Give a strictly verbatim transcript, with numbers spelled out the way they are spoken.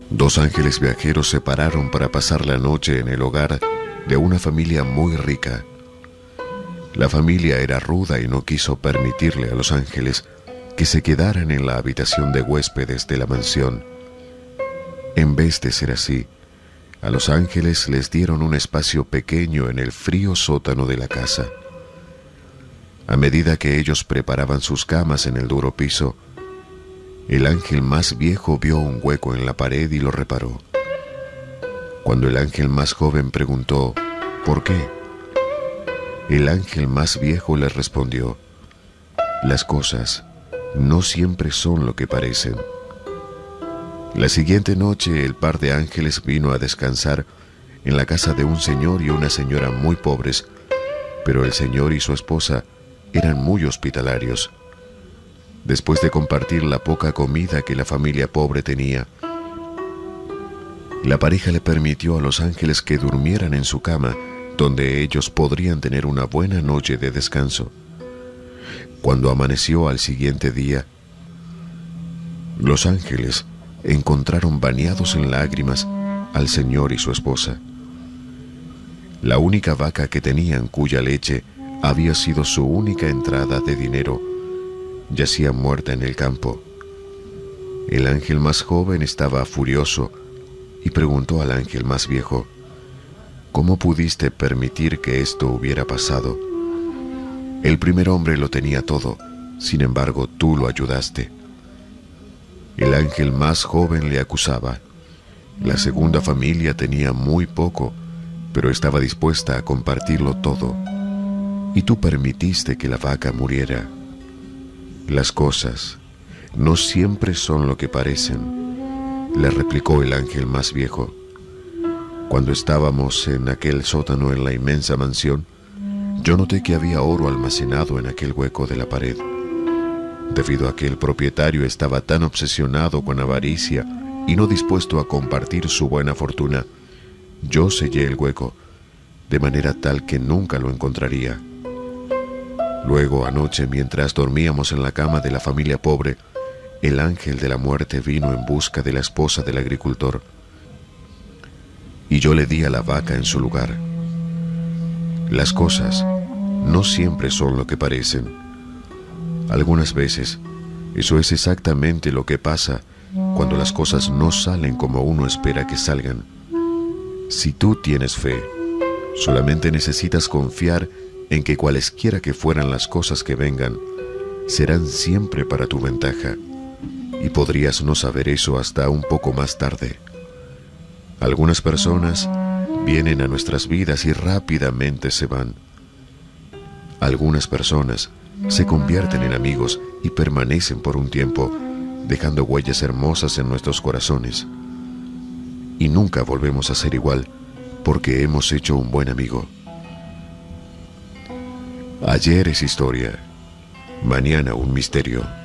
Dos ángeles viajeros se pararon para pasar la noche en el hogar de una familia muy rica. La familia era ruda y no quiso permitirle a los ángeles que se quedaran en la habitación de huéspedes de la mansión. En vez de ser así, a los ángeles les dieron un espacio pequeño en el frío sótano de la casa. A medida que ellos preparaban sus camas en el duro piso, el ángel más viejo vio un hueco en la pared y lo reparó. Cuando el ángel más joven preguntó, ¿por qué?, el ángel más viejo le respondió, las cosas no siempre son lo que parecen. La siguiente noche el par de ángeles vino a descansar en la casa de un señor y una señora muy pobres, pero el señor y su esposa eran muy hospitalarios. Después de compartir la poca comida que la familia pobre tenía, la pareja le permitió a los ángeles que durmieran en su cama, donde ellos podrían tener una buena noche de descanso. Cuando amaneció al siguiente día, los ángeles encontraron bañados en lágrimas al señor y su esposa. La única vaca que tenían, cuya leche había sido su única entrada de dinero, yacía muerta en el campo. El ángel más joven estaba furioso y preguntó al ángel más viejo, ¿cómo pudiste permitir que esto hubiera pasado? El primer hombre lo tenía todo, sin embargo tú lo ayudaste. El ángel más joven le acusaba. La segunda familia tenía muy poco, pero estaba dispuesta a compartirlo todo. Y tú permitiste que la vaca muriera. Las cosas no siempre son lo que parecen, le replicó el ángel más viejo. Cuando estábamos en aquel sótano en la inmensa mansión, yo noté que había oro almacenado en aquel hueco de la pared. Debido a que el propietario estaba tan obsesionado con avaricia y no dispuesto a compartir su buena fortuna, yo sellé el hueco, de manera tal que nunca lo encontraría. Luego, anoche, mientras dormíamos en la cama de la familia pobre, el ángel de la muerte vino en busca de la esposa del agricultor, y yo le di a la vaca en su lugar. Las cosas no siempre son lo que parecen. Algunas veces, eso es exactamente lo que pasa cuando las cosas no salen como uno espera que salgan. Si tú tienes fe, solamente necesitas confiar en que cualesquiera que fueran las cosas que vengan, serán siempre para tu ventaja, y podrías no saber eso hasta un poco más tarde. Algunas personas vienen a nuestras vidas y rápidamente se van. Algunas personas se convierten en amigos y permanecen por un tiempo, dejando huellas hermosas en nuestros corazones. Y nunca volvemos a ser igual porque hemos hecho un buen amigo. Ayer es historia, mañana un misterio.